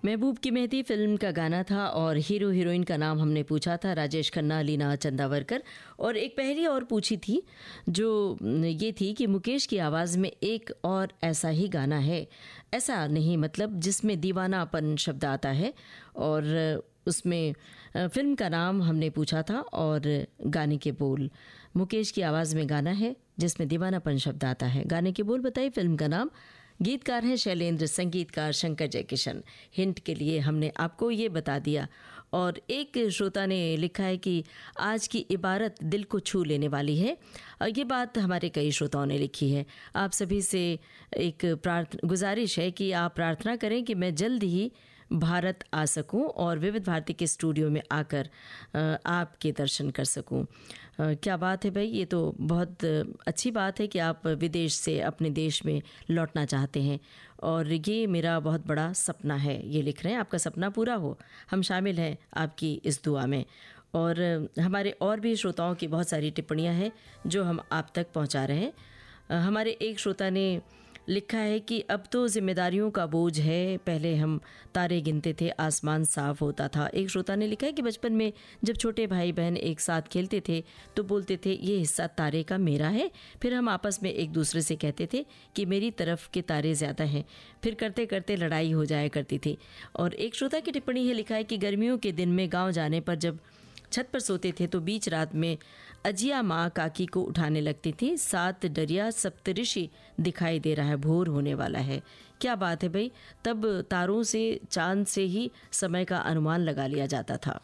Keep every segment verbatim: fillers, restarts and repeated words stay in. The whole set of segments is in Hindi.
महबूब की मेहंदी फिल्म का गाना था और हीरो हीरोइन का नाम हमने पूछा था राजेश खन्ना, लीना चंदावरकर। और एक पहेली और पूछी थी जो ये थी कि मुकेश की आवाज़ में एक और ऐसा ही गाना है, ऐसा नहीं मतलब जिसमें दीवानापन शब्द आता है, और उसमें फिल्म का नाम हमने पूछा था और गाने के बोल। मुकेश की आवाज़ में गाना है जिसमें दीवानापन शब्द आता है। गाने के बोल बताइए, फिल्म का नाम। गीतकार हैं शैलेंद्र, संगीतकार शंकर जयकिशन। हिंट के लिए हमने आपको ये बता दिया। और एक श्रोता ने लिखा है कि आज की इबारत दिल को छू लेने वाली है। ये बात हमारे कई श्रोताओं ने लिखी है। आप सभी से एक प्रार्थना गुजारिश है कि आप प्रार्थना करें कि मैं जल्द ही भारत आ सकूं और विविध भारती के स्टूडियो में आकर आपके दर्शन कर सकूं। क्या बात है भाई, ये तो बहुत अच्छी बात है कि आप विदेश से अपने देश में लौटना चाहते हैं, और ये मेरा बहुत बड़ा सपना है, ये लिख रहे हैं। आपका सपना पूरा हो, हम शामिल हैं आपकी इस दुआ में। और हमारे और भी श्रोताओं की बहुत सारी टिप्पणियां हैं जो हम आप तक पहुंचा रहे हैं। हमारे एक श्रोता ने लिखा है कि अब तो जिम्मेदारियों का बोझ है, पहले हम तारे गिनते थे, आसमान साफ होता था। एक श्रोता ने लिखा है कि बचपन में जब छोटे भाई बहन एक साथ खेलते थे तो बोलते थे ये हिस्सा तारे का मेरा है, फिर हम आपस में एक दूसरे से कहते थे कि मेरी तरफ के तारे ज़्यादा हैं, फिर करते करते लड़ाई हो जाया करती थी। और एक श्रोता की टिप्पणी है, लिखा है कि गर्मियों के दिन में गाँव जाने पर जब छत पर सोते थे तो बीच रात में अजिया माँ काकी को उठाने लगती थी, सात डरिया सप्तऋषि दिखाई दे रहा है, भोर होने वाला है। क्या बात है भाई, तब तारों से, चांद से ही समय का अनुमान लगा लिया जाता था।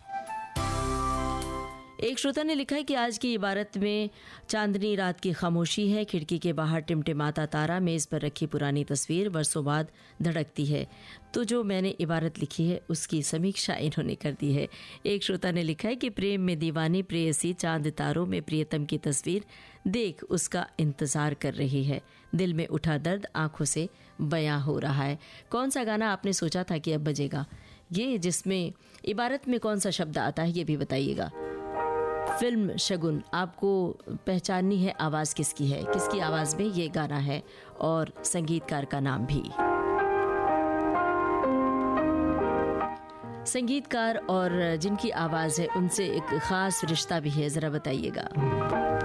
एक श्रोता ने लिखा है कि आज की इबारत में चांदनी रात की खामोशी है, खिड़की के बाहर टिमटिमाता तारा, मेज़ पर रखी पुरानी तस्वीर वर्षों बाद धड़कती है। तो जो मैंने इबारत लिखी है उसकी समीक्षा इन्होंने कर दी है। एक श्रोता ने लिखा है कि प्रेम में दीवानी प्रेयसी, चांद तारों में प्रियतम की तस्वीर देख उसका इंतज़ार कर रही है, दिल में उठा दर्द आंखों से बयां हो रहा है। कौन सा गाना आपने सोचा था कि अब बजेगा, ये जिसमें इबारत में कौन सा शब्द आता है ये भी बताइएगा। फिल्म शगुन, आपको पहचाननी है आवाज़ किसकी है, किसकी आवाज़ में ये गाना है, और संगीतकार का नाम भी। संगीतकार और जिनकी आवाज़ है उनसे एक ख़ास रिश्ता भी है, ज़रा बताइएगा।